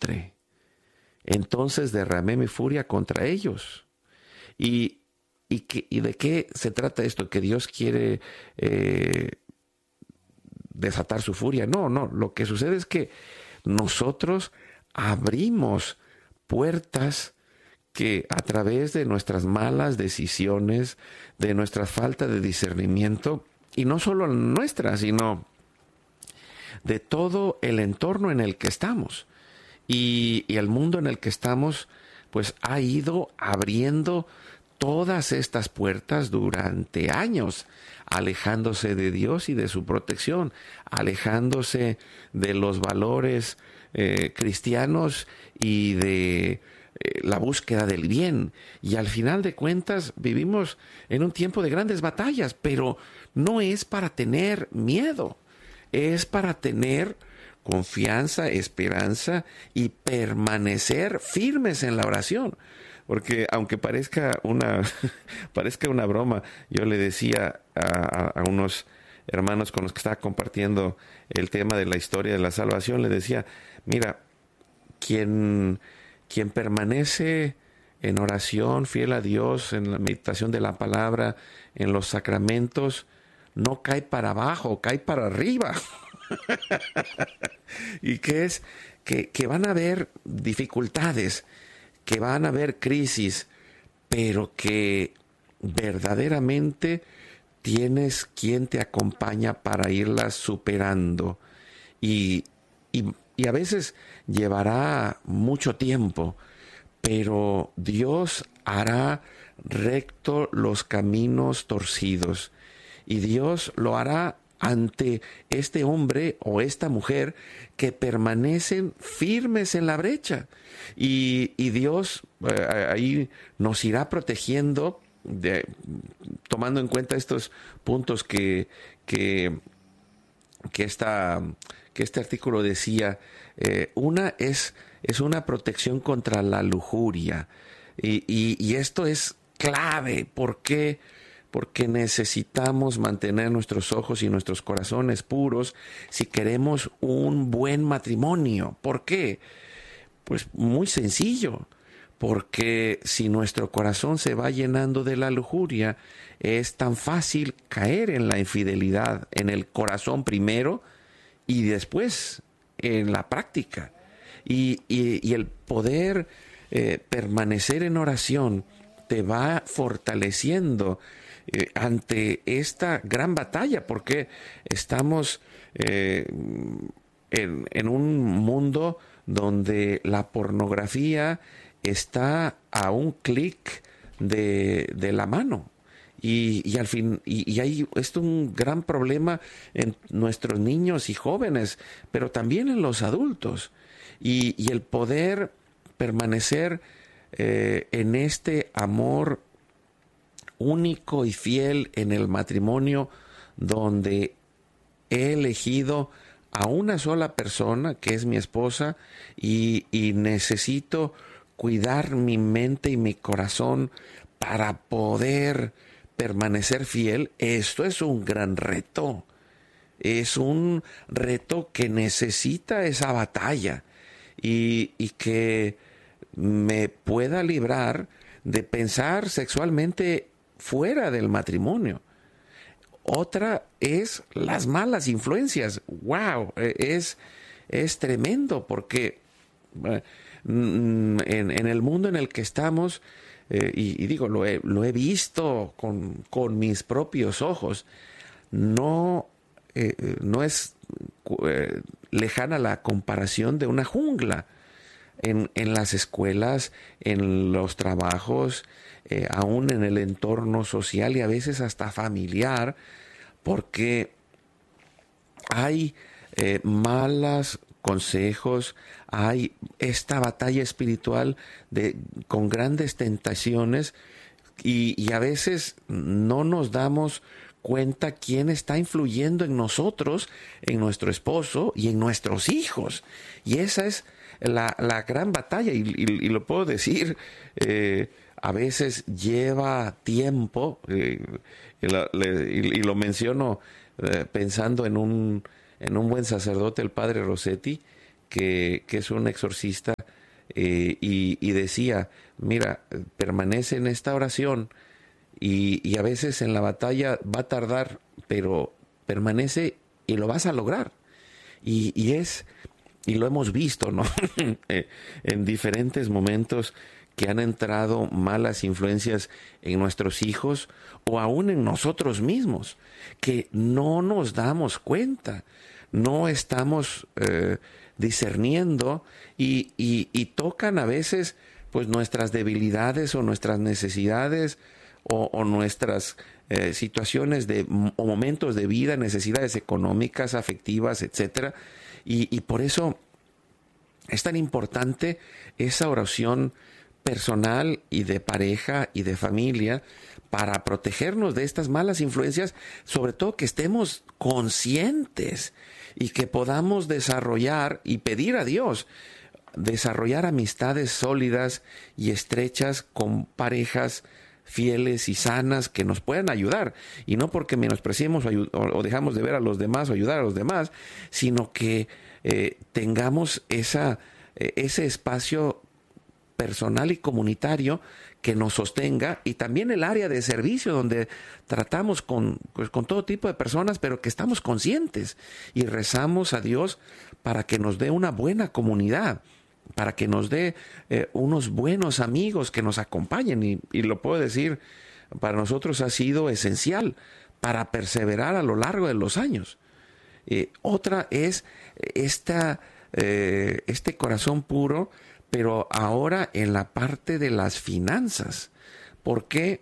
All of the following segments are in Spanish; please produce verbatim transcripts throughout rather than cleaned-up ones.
encontré. Entonces derramé mi furia contra ellos. Y, y, que, y de qué se trata esto, que Dios quiere eh, desatar su furia. No, no, lo que sucede es que nosotros abrimos puertas que a través de nuestras malas decisiones, de nuestra falta de discernimiento, y no solo nuestra, sino de todo el entorno en el que estamos. Y, y el mundo en el que estamos, pues ha ido abriendo todas estas puertas durante años, alejándose de Dios y de su protección, alejándose de los valores eh, cristianos y de eh, la búsqueda del bien. Y al final de cuentas vivimos en un tiempo de grandes batallas, pero no es para tener miedo, es para tener confianza, esperanza y permanecer firmes en la oración. Porque aunque parezca una, parezca una broma, yo le decía a, a, a unos hermanos con los que estaba compartiendo el tema de la historia de la salvación, le decía, mira, quien, quien permanece en oración, fiel a Dios, en la meditación de la palabra, en los sacramentos, no cae para abajo, cae para arriba. Y que es que, que van a haber dificultades, que van a haber crisis, pero que verdaderamente tienes quien te acompaña para irlas superando. Y, y, y a veces llevará mucho tiempo, pero Dios hará recto los caminos torcidos. Y Dios lo hará ante este hombre o esta mujer que permanecen firmes en la brecha. Y, y Dios eh, ahí nos irá protegiendo, de, tomando en cuenta estos puntos que, que, que, esta, que este artículo decía. Eh, una es, es una protección contra la lujuria. Y, y, y esto es clave. ¿Por qué? Porque necesitamos mantener nuestros ojos y nuestros corazones puros si queremos un buen matrimonio. ¿Por qué? Pues muy sencillo, porque si nuestro corazón se va llenando de la lujuria, es tan fácil caer en la infidelidad, en el corazón primero y después en la práctica. Y, y, y el poder eh, permanecer en oración te va fortaleciendo Eh, ante esta gran batalla, porque estamos eh, en, en un mundo donde la pornografía está a un clic de, de la mano. Y, y al fin, y, y hay esto un gran problema en nuestros niños y jóvenes, pero también en los adultos. Y, y el poder permanecer eh, en este amor único y fiel en el matrimonio, donde he elegido a una sola persona, que es mi esposa, y, y necesito cuidar mi mente y mi corazón para poder permanecer fiel. Esto es un gran reto. Es un reto que necesita esa batalla y, y que me pueda librar de pensar sexualmente fuera del matrimonio. Otra es las malas influencias. ¡Wow! Es, es tremendo porque eh, en, en el mundo en el que estamos, eh, y, y digo, lo he, lo he visto con, con mis propios ojos, no, eh, no es eh, lejana la comparación de una jungla. En, en las escuelas, en los trabajos, eh, aún en el entorno social y a veces hasta familiar, porque hay eh, malos consejos, hay esta batalla espiritual de, con grandes tentaciones y, y a veces no nos damos cuenta quién está influyendo en nosotros, en nuestro esposo y en nuestros hijos. Y esa es La, la gran batalla, y, y, y lo puedo decir, eh, a veces lleva tiempo, eh, y, lo, le, y, y lo menciono eh, pensando en un, en un buen sacerdote, el padre Rossetti, que, que es un exorcista eh, y, y decía, mira, permanece en esta oración y, y a veces en la batalla va a tardar, pero permanece y lo vas a lograr. Y, y es, y lo hemos visto, ¿no? En diferentes momentos que han entrado malas influencias en nuestros hijos o aún en nosotros mismos, que no nos damos cuenta, no estamos eh, discerniendo y, y, y tocan a veces pues nuestras debilidades o nuestras necesidades o, o nuestras eh, situaciones de, o momentos de vida, necesidades económicas, afectivas, etcétera. Y, y por eso es tan importante esa oración personal y de pareja y de familia para protegernos de estas malas influencias, sobre todo que estemos conscientes y que podamos desarrollar y pedir a Dios desarrollar amistades sólidas y estrechas con parejas fieles y sanas que nos puedan ayudar, y no porque menospreciemos o, o dejamos de ver a los demás o ayudar a los demás, sino que eh, tengamos esa, eh, ese espacio personal y comunitario que nos sostenga, y también el área de servicio donde tratamos con, pues, con todo tipo de personas, pero que estamos conscientes y rezamos a Dios para que nos dé una buena comunidad, para que nos dé eh, unos buenos amigos que nos acompañen, y, y lo puedo decir, para nosotros ha sido esencial para perseverar a lo largo de los años. Eh, otra es esta, eh, este corazón puro, pero ahora en la parte de las finanzas. ¿Por qué?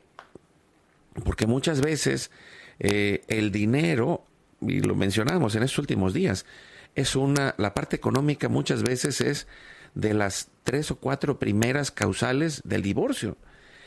Porque muchas veces eh, el dinero, y lo mencionamos en estos últimos días, es una, la parte económica muchas veces es de las tres o cuatro primeras causales del divorcio.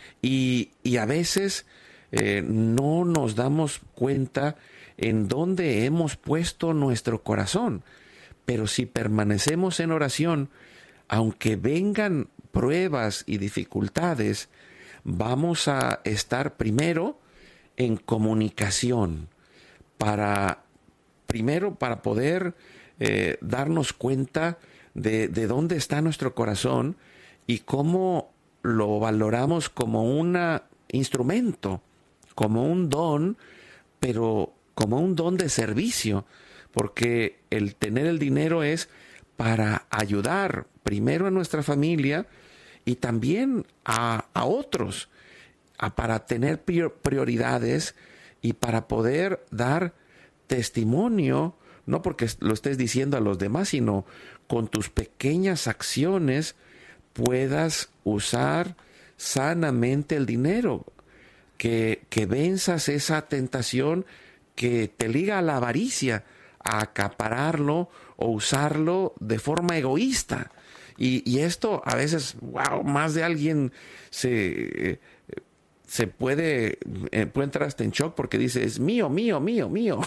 Y, y a veces eh, no nos damos cuenta en dónde hemos puesto nuestro corazón. Pero si permanecemos en oración, aunque vengan pruebas y dificultades, vamos a estar primero en comunicación para, primero para poder eh, darnos cuenta de, de dónde está nuestro corazón y cómo lo valoramos como un instrumento, como un don, pero como un don de servicio, porque el tener el dinero es para ayudar primero a nuestra familia y también a, a otros, a, para tener prioridades y para poder dar testimonio, no porque lo estés diciendo a los demás, sino con tus pequeñas acciones puedas usar sanamente el dinero, que, que venzas esa tentación que te liga a la avaricia, a acapararlo o usarlo de forma egoísta. Y, y esto a veces, wow, más de alguien se, se puede, eh, puede entrar hasta en shock porque dice, es mío, mío, mío, mío.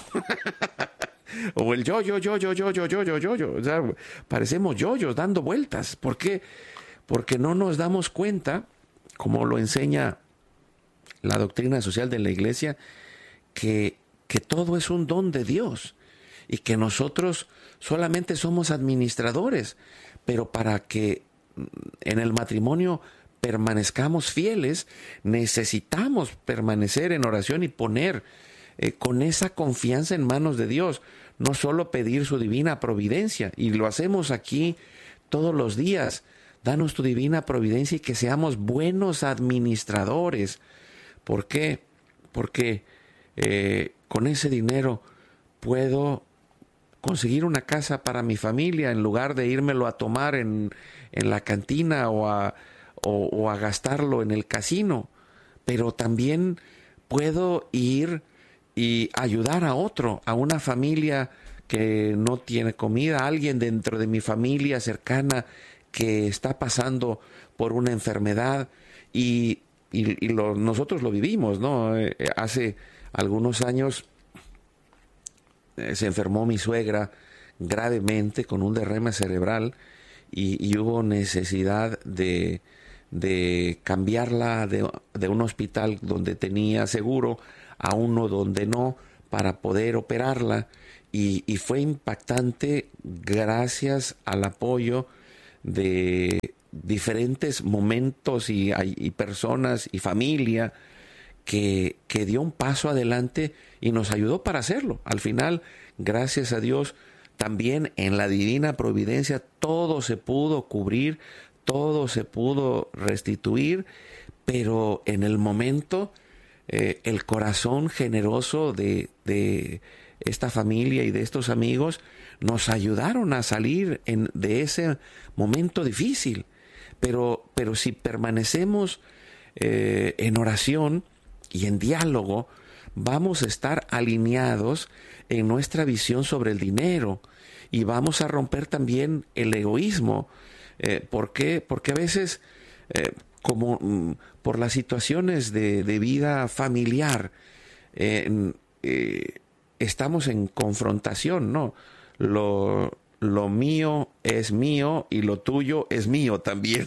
O el yo, yo, yo, yo, yo, yo, yo, yo, yo, yo. O sea, parecemos yoyos dando vueltas. ¿Por qué? Porque no nos damos cuenta, como lo enseña la doctrina social de la Iglesia, que, que todo es un don de Dios y que nosotros solamente somos administradores, pero para que en el matrimonio permanezcamos fieles, necesitamos permanecer en oración y poner eh, con esa confianza en manos de Dios, no solo pedir su divina providencia, y lo hacemos aquí todos los días. Danos tu divina providencia y que seamos buenos administradores. ¿Por qué? Porque eh, con ese dinero puedo conseguir una casa para mi familia en lugar de írmelo a tomar en, en la cantina o a, o, o a gastarlo en el casino. Pero también puedo ir y ayudar a otro, a una familia que no tiene comida, a alguien dentro de mi familia cercana que está pasando por una enfermedad, y, y, y lo, nosotros lo vivimos, ¿no? Eh, hace algunos años eh, se enfermó mi suegra gravemente con un derrame cerebral y, y hubo necesidad de, de cambiarla de, de un hospital donde tenía seguro a uno donde no, para poder operarla, y, y fue impactante gracias al apoyo de, diferentes momentos y, y personas y familia que, que dio un paso adelante y nos ayudó para hacerlo. Al final, gracias a Dios, también en la divina providencia todo se pudo cubrir, todo se pudo restituir, pero en el momento eh, el corazón generoso de, de esta familia y de estos amigos nos ayudaron a salir en, de ese momento difícil. Pero, pero si permanecemos eh, en oración y en diálogo, vamos a estar alineados en nuestra visión sobre el dinero y vamos a romper también el egoísmo. Eh, ¿Por qué? Porque a veces, eh, como mm, por las situaciones de, de vida familiar, eh, eh, estamos en confrontación, ¿no? Lo, lo mío es mío y lo tuyo es mío también.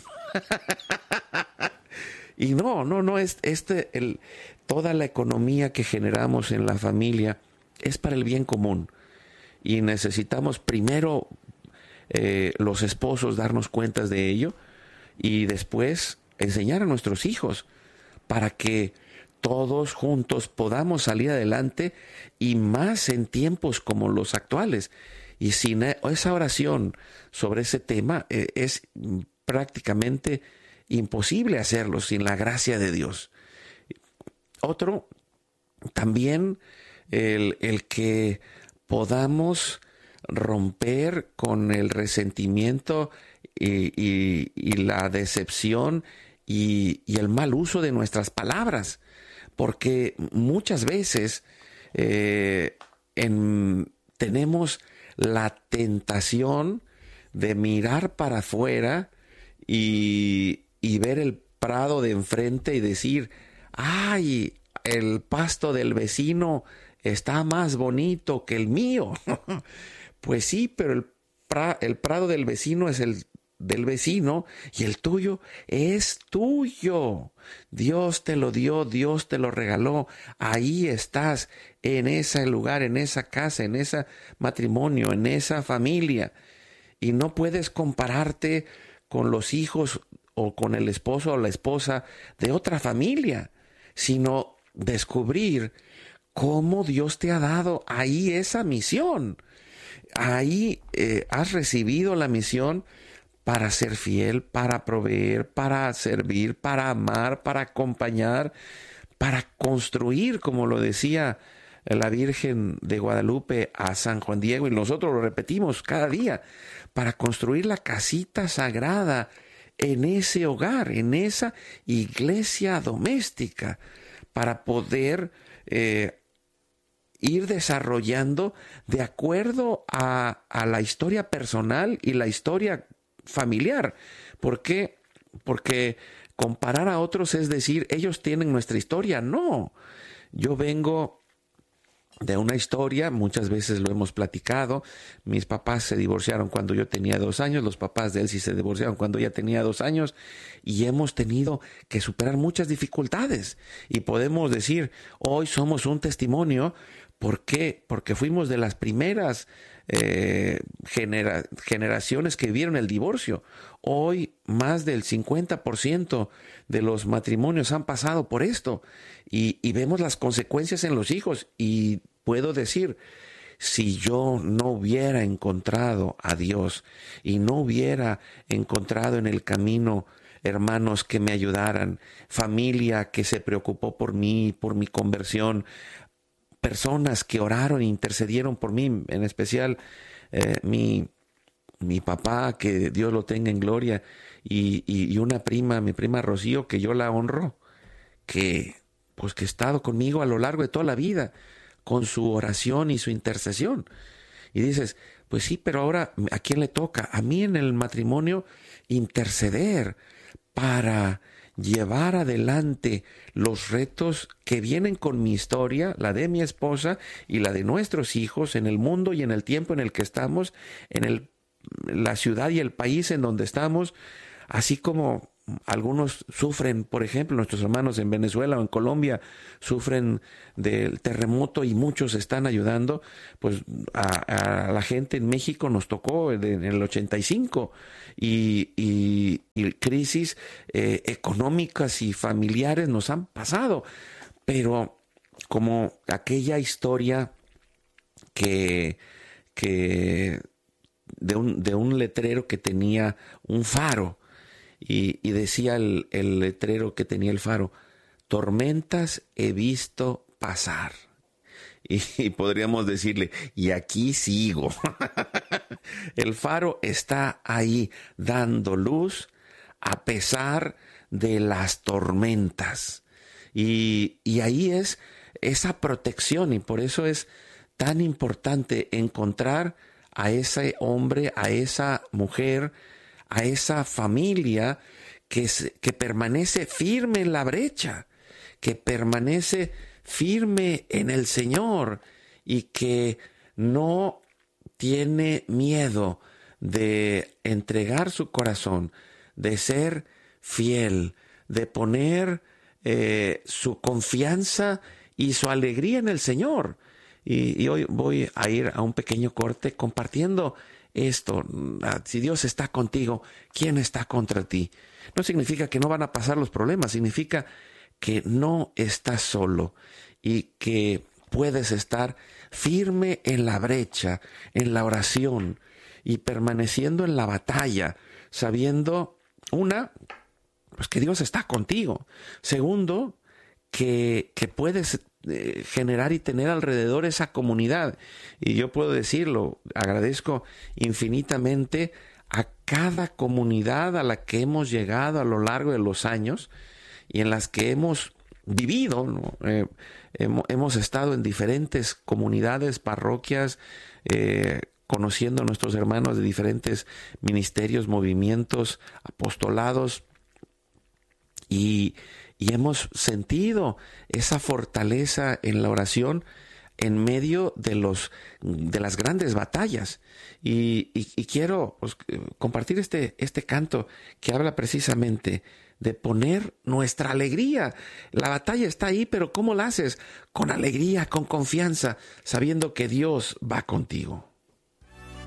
Y no, no, no, es este, el, toda la economía que generamos en la familia es para el bien común. Y necesitamos primero eh, los esposos darnos cuentas de ello y después enseñar a nuestros hijos para que todos juntos podamos salir adelante y más en tiempos como los actuales. Y sin esa oración sobre ese tema eh, es prácticamente imposible hacerlo sin la gracia de Dios. Otro, también el, el que podamos romper con el resentimiento y, y, y la decepción y, y el mal uso de nuestras palabras, porque muchas veces eh, en, tenemos la tentación de mirar para afuera y, y ver el prado de enfrente y decir, ¡ay! El pasto del vecino está más bonito que el mío. Pues sí, pero el, pra, el prado del vecino es el del vecino y el tuyo es tuyo. Dios te lo dio, Dios te lo regaló. Ahí estás, en ese lugar, en esa casa, en ese matrimonio, en esa familia. Y no puedes compararte con los hijos o con el esposo o la esposa de otra familia, sino descubrir cómo Dios te ha dado ahí esa misión. Ahí eh, has recibido la misión para ser fiel, para proveer, para servir, para amar, para acompañar, para construir, como lo decía la Virgen de Guadalupe a San Juan Diego, y nosotros lo repetimos cada día, para construir la casita sagrada en ese hogar, en esa iglesia doméstica, para poder eh, ir desarrollando de acuerdo a, a la historia personal y la historia familiar. ¿Por qué? Porque comparar a otros es decir, ellos tienen nuestra historia. No, yo vengo de una historia, muchas veces lo hemos platicado. Mis papás se divorciaron cuando yo tenía dos años, los papás de él sí se divorciaron cuando ella tenía dos años, y hemos tenido que superar muchas dificultades. Y podemos decir, hoy somos un testimonio. ¿Por qué? Porque fuimos de las primeras eh, genera- generaciones que vivieron el divorcio. Hoy más del cincuenta por ciento de los matrimonios han pasado por esto y, y vemos las consecuencias en los hijos. Y puedo decir, si yo no hubiera encontrado a Dios y no hubiera encontrado en el camino hermanos que me ayudaran, familia que se preocupó por mí, por mi conversión, personas que oraron e intercedieron por mí, en especial eh, mi, mi papá, que Dios lo tenga en gloria, y, y, y una prima, mi prima Rocío, que yo la honro, que pues que ha estado conmigo a lo largo de toda la vida, con su oración y su intercesión. Y dices, pues sí, pero ahora, ¿a quién le toca? A mí en el matrimonio interceder para llevar adelante los retos que vienen con mi historia, la de mi esposa y la de nuestros hijos, en el mundo y en el tiempo en el que estamos, en el, la ciudad y el país en donde estamos, así como algunos sufren, por ejemplo, nuestros hermanos en Venezuela o en Colombia sufren del terremoto y muchos están ayudando. Pues a, a la gente en México nos tocó en el ochenta y cinco y, y, y crisis eh, económicas y familiares nos han pasado. Pero como aquella historia que, que de, un, de un letrero que tenía un faro, y, y decía el, el letrero que tenía el faro: tormentas he visto pasar. Y, y podríamos decirle: y aquí sigo. El faro está ahí dando luz a pesar de las tormentas. Y, y ahí es esa protección, y por eso es tan importante encontrar a ese hombre, a esa mujer, a esa familia que, que permanece firme en la brecha, que permanece firme en el Señor y que no tiene miedo de entregar su corazón, de ser fiel, de poner eh, su confianza y su alegría en el Señor. Y, y hoy voy a ir a un pequeño corte compartiendo esto. Si Dios está contigo, ¿quién está contra ti? No significa que no van a pasar los problemas, significa que no estás solo y que puedes estar firme en la brecha, en la oración y permaneciendo en la batalla, sabiendo, una, pues que Dios está contigo. Segundo, que, que puedes eh, generar y tener alrededor esa comunidad. Y yo puedo decirlo, agradezco infinitamente a cada comunidad a la que hemos llegado a lo largo de los años y en las que hemos vivido, ¿no? Eh, hemos, hemos estado en diferentes comunidades, parroquias, eh, conociendo a nuestros hermanos de diferentes ministerios, movimientos, apostolados, y, y hemos sentido esa fortaleza en la oración en medio de los de las grandes batallas. Y, y, y quiero pues, compartir este, este canto que habla precisamente de poner nuestra alegría. La batalla está ahí, pero ¿cómo la haces? Con alegría, con confianza, sabiendo que Dios va contigo.